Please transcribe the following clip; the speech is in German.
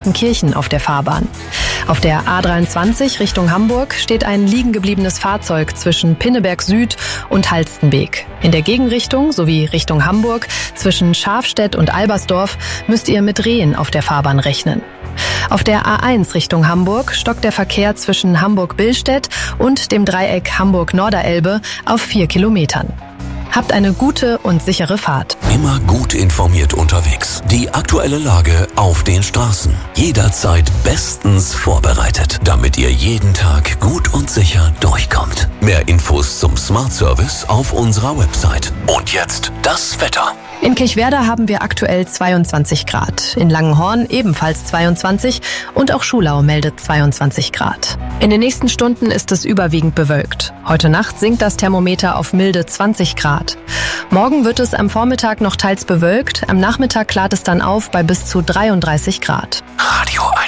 Gartenkirchen auf der Fahrbahn. Auf der A23 Richtung Hamburg steht ein liegen gebliebenes Fahrzeug zwischen Pinneberg Süd und Halstenbek. In der Gegenrichtung sowie Richtung Hamburg zwischen Schafstedt und Albersdorf müsst ihr mit Rehen auf der Fahrbahn rechnen. Auf der A1 Richtung Hamburg stockt der Verkehr zwischen Hamburg-Billstedt und dem Dreieck Hamburg-Norderelbe auf 4 Kilometern. Habt eine gute und sichere Fahrt. Immer gut informiert unterwegs. Die aktuelle Lage auf den Straßen. Jederzeit bestens vorbereitet, damit ihr jeden Tag gut und sicher durchkommt. Mehr Infos zum Smart Service auf unserer Website. Und jetzt das Wetter. In Kirchwerder haben wir aktuell 22 Grad, in Langenhorn ebenfalls 22 und auch Schulau meldet 22 Grad. In den nächsten Stunden ist es überwiegend bewölkt. Heute Nacht sinkt das Thermometer auf milde 20 Grad. Morgen wird es am Vormittag noch teils bewölkt, am Nachmittag klart es dann auf bei bis zu 33 Grad. Radio 1.